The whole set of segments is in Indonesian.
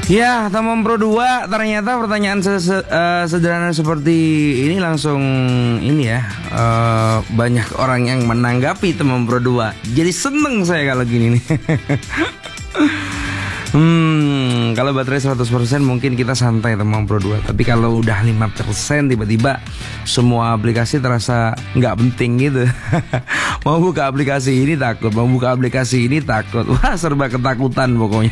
Ya, teman Pro 2, ternyata pertanyaan sederhana seperti ini langsung ini ya, banyak orang yang menanggapi teman Pro 2. Jadi seneng saya kalau gini nih. Kalau baterai 100% mungkin kita santai teman Pro 2. Tapi kalau udah 5% tiba-tiba semua aplikasi terasa nggak penting gitu. Mau buka aplikasi ini takut, mau buka aplikasi ini takut. Wah, serba ketakutan pokoknya.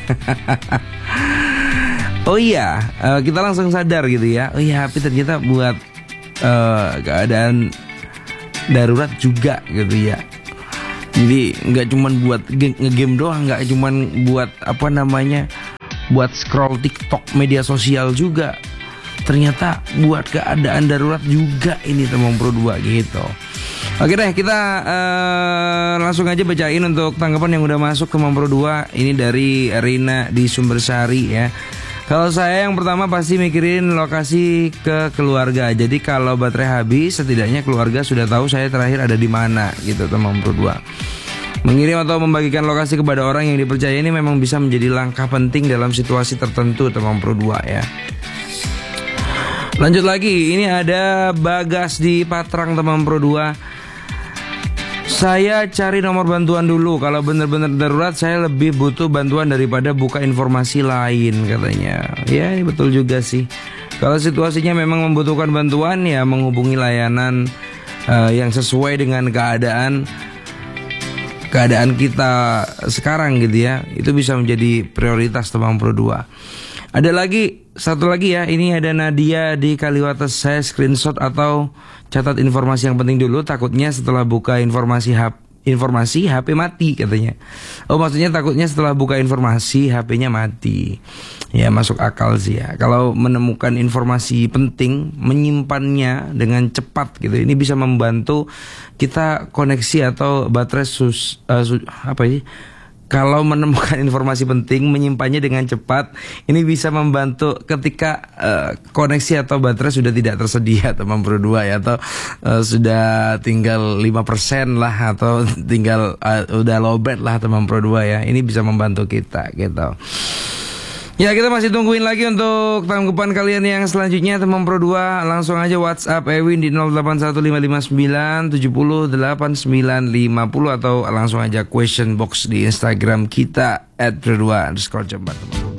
Oh iya, kita langsung sadar gitu ya. Oh iya, tapi ternyata buat keadaan darurat juga gitu ya. Jadi nggak cuman buat ngegame doang, nggak cuman buat apa namanya, buat scroll TikTok, media sosial juga. Ternyata buat keadaan darurat juga ini teman Pro 2 gitu. Oke deh, kita langsung aja bacain untuk tanggapan yang udah masuk teman Pro 2. Ini dari Rina di Sumbersari ya. Kalau saya yang pertama pasti mikirin lokasi ke keluarga. Jadi kalau baterai habis, setidaknya keluarga sudah tahu saya terakhir ada di mana gitu teman Pro 2. Mengirim atau membagikan lokasi kepada orang yang dipercaya ini memang bisa menjadi langkah penting dalam situasi tertentu teman Pro 2 ya. Lanjut lagi, ini ada Bagas di Patrang teman Pro 2. Saya cari nomor bantuan dulu. Kalau benar-benar darurat saya lebih butuh bantuan daripada buka informasi lain katanya. Ya ini betul juga sih. Kalau situasinya memang membutuhkan bantuan ya menghubungi layanan yang sesuai dengan keadaan kita sekarang gitu ya. Itu bisa menjadi prioritas teman Pro 2. Ada lagi, satu lagi ya. Ini ada Nadia di Kaliwates. Saya screenshot atau catat informasi yang penting dulu. Takutnya setelah buka informasi HP mati katanya. Oh maksudnya takutnya setelah buka informasi HP-nya mati. Ya masuk akal sih ya. Kalau menemukan informasi penting, menyimpannya dengan cepat gitu. Ini bisa membantu kita koneksi atau baterai kalau menemukan informasi penting, menyimpannya dengan cepat, ini bisa membantu ketika koneksi atau baterai sudah tidak tersedia teman Pro 2 ya, atau sudah tinggal 5% lah, atau tinggal udah lowbat lah teman Pro 2 ya. Ini bisa membantu kita gitu. Ya kita masih tungguin lagi untuk tanggapan kalian yang selanjutnya teman Pro 2. Langsung aja WhatsApp Ewin di 081559789950 atau langsung aja question box di Instagram kita @pro2_jember teman.